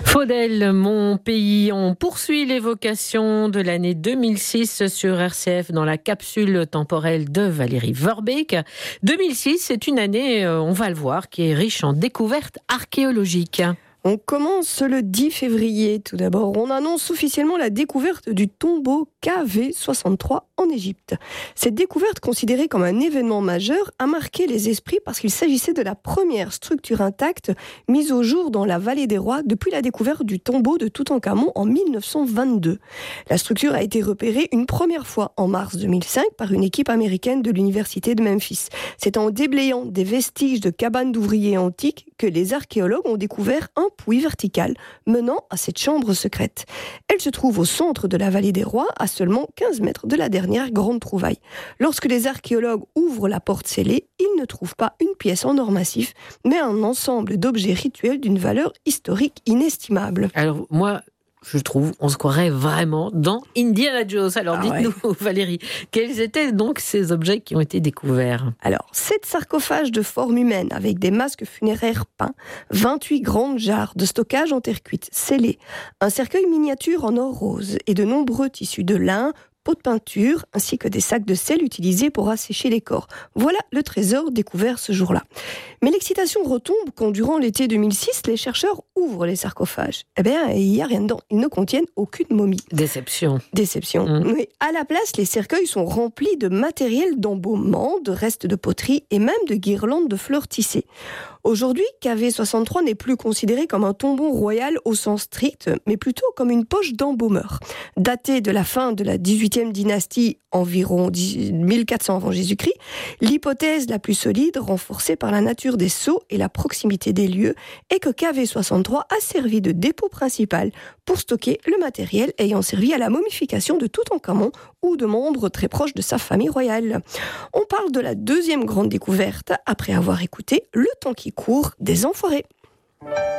Faudel, mon pays, on poursuit l'évocation de l'année 2006 sur RCF dans la capsule temporelle de Valérie Verbeek. 2006, c'est une année, on va le voir, qui est riche en découvertes archéologiques. On commence le 10 février. Tout d'abord, on annonce officiellement la découverte du tombeau KV63 en Égypte. Cette découverte, considérée comme un événement majeur, a marqué les esprits parce qu'il s'agissait de la première structure intacte mise au jour dans la vallée des rois depuis la découverte du tombeau de Toutankhamon en 1922. La structure a été repérée une première fois en mars 2005 par une équipe américaine de l'université de Memphis. C'est en déblayant des vestiges de cabanes d'ouvriers antiques que les archéologues ont découvert un puits vertical menant à cette chambre secrète. Elle se trouve au centre de la vallée des rois, à seulement 15 mètres de la dernière grande trouvaille. Lorsque les archéologues ouvrent la porte scellée, ils ne trouvent pas une pièce en or massif, mais un ensemble d'objets rituels d'une valeur historique inestimable. Alors moi, je trouve, on se croirait vraiment dans Indiana Jones. Alors dites-nous, Valérie, quels étaient donc ces objets qui ont été découverts ? Alors, 7 sarcophages de forme humaine avec des masques funéraires peints, 28 grandes jarres de stockage en terre cuite scellées, un cercueil miniature en or rose et de nombreux tissus de lin, pots de peinture, ainsi que des sacs de sel utilisés pour assécher les corps. Voilà le trésor découvert ce jour-là. Mais l'excitation retombe quand, durant l'été 2006, les chercheurs ouvrent les sarcophages. Eh bien, il n'y a rien dedans. Ils ne contiennent aucune momie. Déception. Mais à la place, les cercueils sont remplis de matériel d'embaumement, de restes de poterie et même de guirlandes de fleurs tissées. Aujourd'hui, KV63 n'est plus considéré comme un tombeau royal au sens strict, mais plutôt comme une poche d'embaumeur. Datée de la fin de la 18e dynastie, environ 1400 avant Jésus-Christ, l'hypothèse la plus solide, renforcée par la nature des sceaux et la proximité des lieux, est que KV63 a servi de dépôt principal pour stocker le matériel ayant servi à la momification de Toutankhamon ou de membres très proches de sa famille royale. On parle de la deuxième grande découverte après avoir écouté Le temps qui court des Enfoirés.